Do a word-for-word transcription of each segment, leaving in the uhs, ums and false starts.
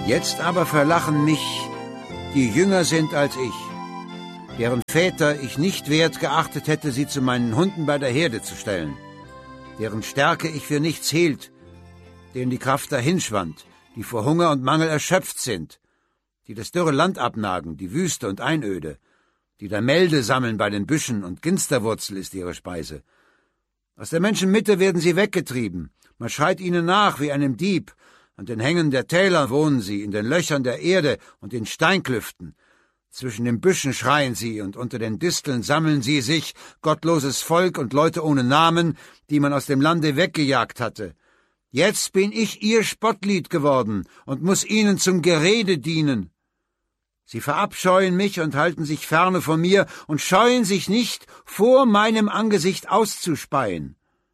Jetzt aber verlachen mich, die jünger sind als ich, deren Väter ich nicht wert geachtet hätte, sie zu meinen Hunden bei der Herde zu stellen, deren Stärke ich für nichts hielt, denen die Kraft dahinschwand, die vor Hunger und Mangel erschöpft sind, die das dürre Land abnagen, die Wüste und Einöde, die da Melde sammeln bei den Büschen und Ginsterwurzel ist ihre Speise. Aus der Menschenmitte werden sie weggetrieben, man schreit ihnen nach wie einem Dieb, an den Hängen der Täler wohnen sie, in den Löchern der Erde und in Steinklüften. Zwischen den Büschen schreien sie, und unter den Disteln sammeln sie sich, gottloses Volk und Leute ohne Namen, die man aus dem Lande weggejagt hatte. Jetzt bin ich ihr Spottlied geworden und muß ihnen zum Gerede dienen. Sie verabscheuen mich und halten sich ferne von mir und scheuen sich nicht, vor meinem Angesicht auszuspeien.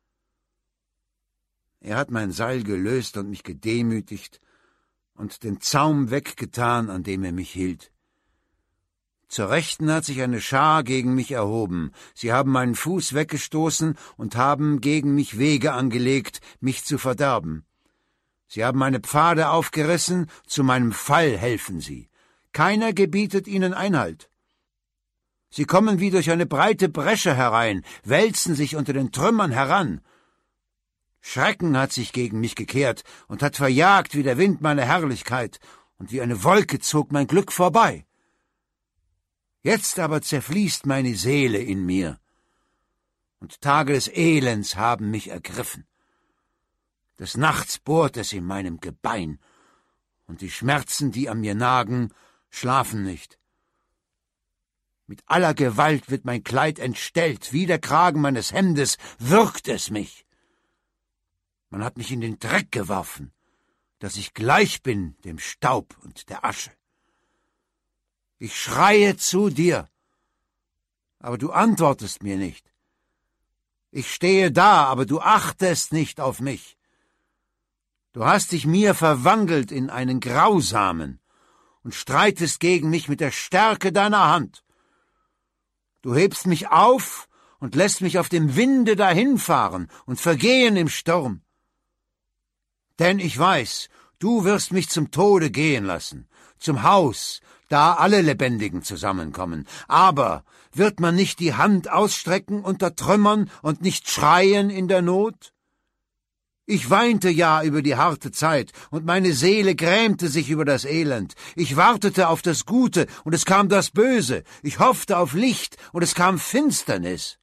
Er hat mein Seil gelöst und mich gedemütigt und den Zaum weggetan, an dem er mich hielt. Zur Rechten hat sich eine Schar gegen mich erhoben. Sie haben meinen Fuß weggestoßen und haben gegen mich Wege angelegt, mich zu verderben. Sie haben meine Pfade aufgerissen, zu meinem Fall helfen sie. Keiner gebietet ihnen Einhalt. Sie kommen wie durch eine breite Bresche herein, wälzen sich unter den Trümmern heran. Schrecken hat sich gegen mich gekehrt und hat verjagt wie der Wind meine Herrlichkeit, und wie eine Wolke zog mein Glück vorbei. Jetzt aber zerfließt meine Seele in mir, und Tage des Elends haben mich ergriffen. Des Nachts bohrt es in meinem Gebein, und die Schmerzen, die an mir nagen, schlafen nicht. Mit aller Gewalt wird mein Kleid entstellt, wie der Kragen meines Hemdes würgt es mich. Man hat mich in den Dreck geworfen, dass ich gleich bin dem Staub und der Asche. Ich schreie zu dir, aber du antwortest mir nicht. Ich stehe da, aber du achtest nicht auf mich. Du hast dich mir verwandelt in einen Grausamen und streitest gegen mich mit der Stärke deiner Hand. Du hebst mich auf und lässt mich auf dem Winde dahinfahren und vergehen im Sturm. Denn ich weiß, du wirst mich zum Tode gehen lassen, zum Haus, da alle Lebendigen zusammenkommen. Aber wird man nicht die Hand ausstrecken unter Trümmern und nicht schreien in der Not? Ich weinte ja über die harte Zeit, und meine Seele grämte sich über das Elend. Ich wartete auf das Gute, und es kam das Böse. Ich hoffte auf Licht, und es kam Finsternis.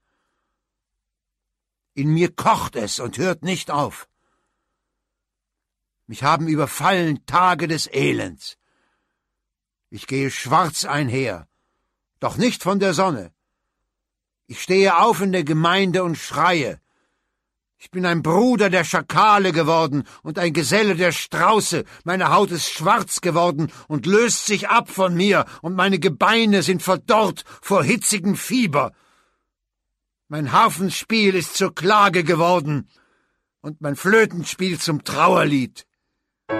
In mir kocht es und hört nicht auf. Mich haben überfallen Tage des Elends. Ich gehe schwarz einher, doch nicht von der Sonne. Ich stehe auf in der Gemeinde und schreie. Ich bin ein Bruder der Schakale geworden und ein Geselle der Strauße. Meine Haut ist schwarz geworden und löst sich ab von mir, und meine Gebeine sind verdorrt vor hitzigem Fieber. Mein Harfenspiel ist zur Klage geworden und mein Flötenspiel zum Trauerlied.